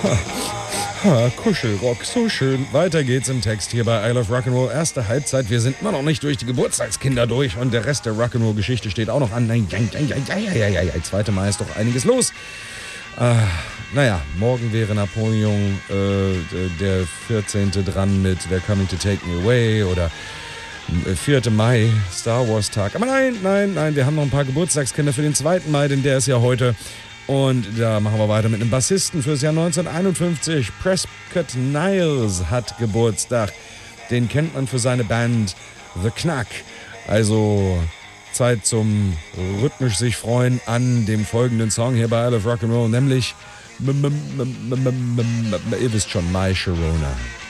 Kuschelrock, so schön. Weiter geht's im Text hier bei I Love Rock'n'Roll. Erste Halbzeit, wir sind immer noch nicht durch die Geburtstagskinder durch und der Rest der Rock'n'Roll-Geschichte steht auch noch an. Zweite Mai ist doch einiges los. Morgen wäre Napoleon der 14. dran mit They're Coming to Take Me Away oder 4. Mai, Star Wars Tag. Aber nein, wir haben noch ein paar Geburtstagskinder für den 2. Mai, denn der ist ja heute. Und da machen wir weiter mit einem Bassisten fürs Jahr 1951. Prescott Niles hat Geburtstag. Den kennt man für seine Band The Knack. Also Zeit zum rhythmisch sich freuen an dem folgenden Song hier bei I Love Rock'n'Roll, nämlich ihr wisst schon, My Sharona.